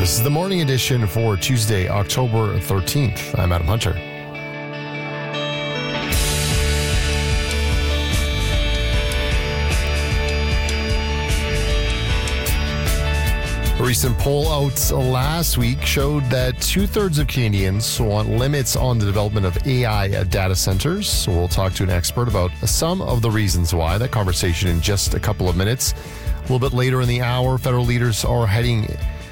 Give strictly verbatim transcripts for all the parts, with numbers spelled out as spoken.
This is the morning edition for Tuesday, October thirteenth. I'm Adam Hunter. A recent poll out last week showed that two-thirds of Canadians want limits on the development of A I data centers. So we'll talk to an expert about some of the reasons why. That conversation in just a couple of minutes. A little bit later in the hour, federal leaders are heading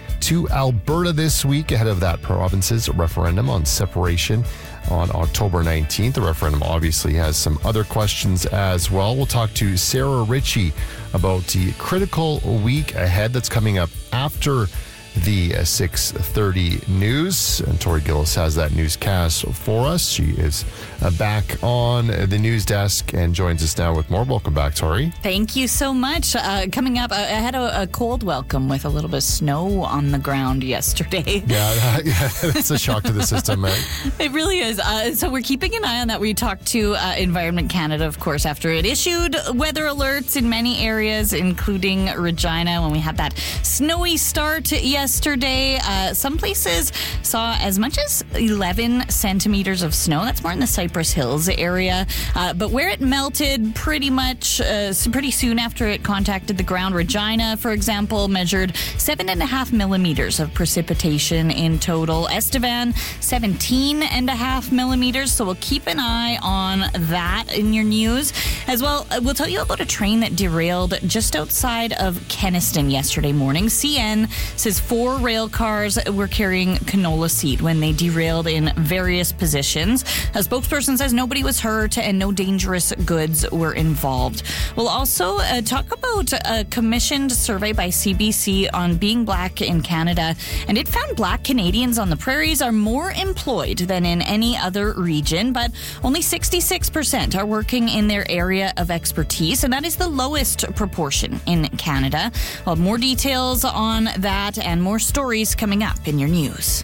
to Alberta this week ahead of that province's referendum on separation on October nineteenth. The referendum obviously has some other questions as well. We'll talk to Sarah Ritchie about the critical week ahead that's coming up after the six thirty news. And Tori Gillis has that newscast for us. She is uh, back on the news desk and joins us now with more. Welcome back, Tori. Thank you so much. Uh, coming up, uh, I had a, a cold welcome with a little bit of snow on the ground yesterday. Yeah, yeah, it's a shock to the system, right? It really is. Uh, so we're keeping an eye on that. We talked to uh, Environment Canada, of course, after it issued weather alerts in many areas, including Regina, when we had that snowy start yesterday. Uh, some places saw as much as eleven centimeters of snow. That's more in the Cypress Hills area. Uh, but where it melted pretty much uh, pretty soon after it contacted the ground, Regina, for example, measured seven and a half millimeters of precipitation in total. Estevan, seventeen and a half millimeters. So we'll keep an eye on that in your news. As well, we'll tell you about a train that derailed just outside of Kenaston yesterday morning. C N says four rail cars were carrying canola seed when they derailed in various positions. A spokesperson says nobody was hurt and no dangerous goods were involved. We'll also uh, talk about a commissioned survey by C B C on being black in Canada, and it found black Canadians on the prairies are more employed than in any other region, but only sixty-six percent are working in their area of expertise, and that is the lowest proportion in Canada. We'll have more details on that and more stories coming up in your news.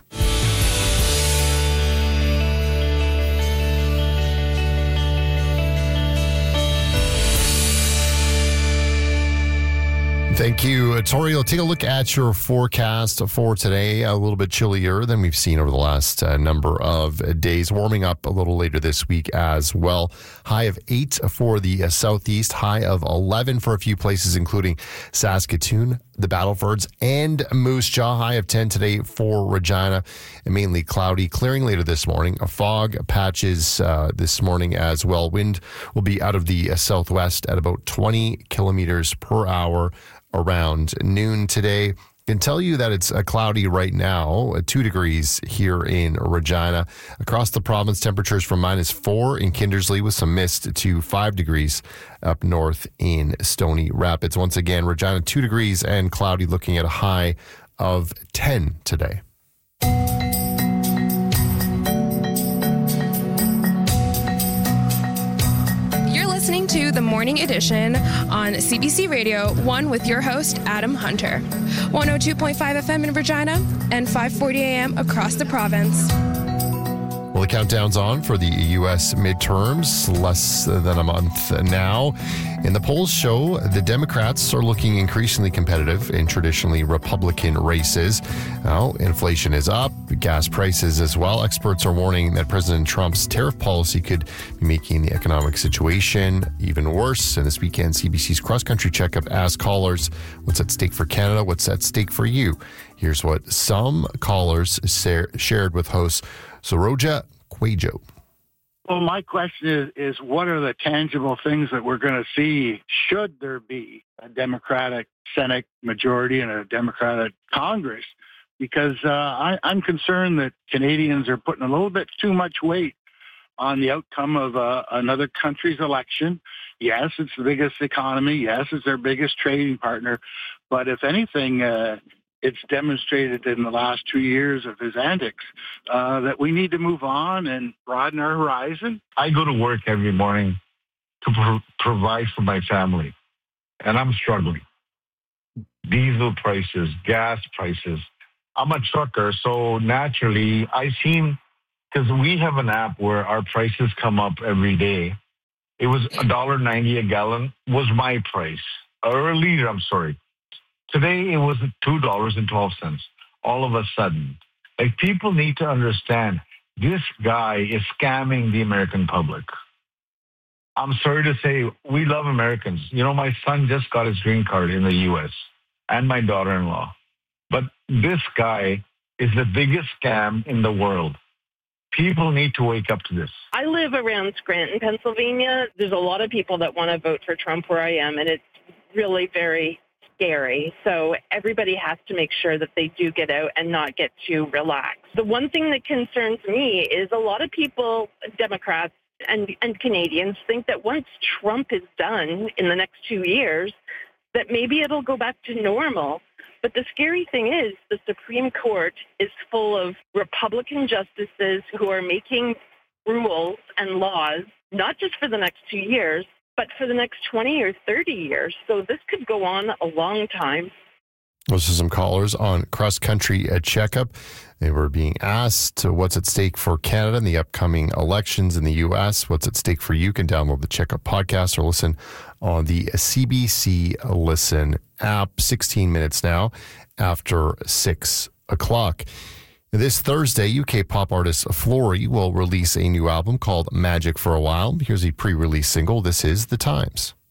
Thank you, Tori. We'll take a look at your forecast for today. A little bit chillier than we've seen over the last uh, number of days. Warming up a little later this week as well. High of eight for the uh, southeast. High of eleven for a few places, including Saskatoon, the Battlefords, and Moose Jaw. High of ten today for Regina. And mainly cloudy. Clearing later this morning. A fog patches uh, this morning as well. Wind will be out of the uh, southwest at about twenty kilometers per hour around noon today. I can tell you that it's uh, cloudy right now, uh, two degrees here in Regina. Across the province, temperatures from minus four in Kindersley with some mist to five degrees up north in Stony Rapids. Once again, Regina, two degrees and cloudy, looking at a high of ten today. Listening to the Morning Edition on C B C Radio one with your host, Adam Hunter. one oh two point five F M in Regina and five forty A M across the province. Well, the countdown's on for the U S midterms, less than a month now. And the polls show the Democrats are looking increasingly competitive in traditionally Republican races. Now, inflation is up, gas prices as well. Experts are warning that President Trump's tariff policy could be making the economic situation even worse. And this weekend, C B C's cross-country checkup asked callers, what's at stake for Canada? What's at stake for you? Here's what some callers sa- shared with host Soroja Quajo. Well, my question is, is what are the tangible things that we're going to see should there be a Democratic Senate majority and a Democratic Congress? Because uh, I, I'm concerned that Canadians are putting a little bit too much weight on the outcome of uh, another country's election. Yes, it's the biggest economy. Yes, it's their biggest trading partner. But if anything, uh, it's demonstrated in the last two years of his antics uh, that we need to move on and broaden our horizon. I go to work every morning to pro- provide for my family, and I'm struggling. Diesel prices, gas prices. I'm a trucker, so naturally I seen, because we have an app where our prices come up every day. It was one dollar ninety a gallon was my price, or a liter, I'm sorry. Today, it was two dollars and twelve cents. all of a sudden. Like, people need to understand this guy is scamming the American public. I'm sorry to say, we love Americans. You know, my son just got his green card in the U S and my daughter-in-law. But this guy is the biggest scam in the world. People need to wake up to this. I live around Scranton, Pennsylvania. There's a lot of people that want to vote for Trump where I am, and it's really very scary. So everybody has to make sure that they do get out and not get too relaxed. The one thing that concerns me is a lot of people, Democrats and, and Canadians, think that once Trump is done in the next two years, that maybe it'll go back to normal. But the scary thing is the Supreme Court is full of Republican justices who are making rules and laws, not just for the next two years, but for the next twenty or thirty years. So this could go on a long time. Those are some callers on Cross Country Checkup. They were being asked what's at stake for Canada in the upcoming elections in the U S. What's at stake for you? You can download the Checkup podcast or listen on the C B C Listen app. sixteen minutes now after six o'clock. This Thursday, U K pop artist Flory will release a new album called Magic for a While. Here's a pre-release single. This is The Times.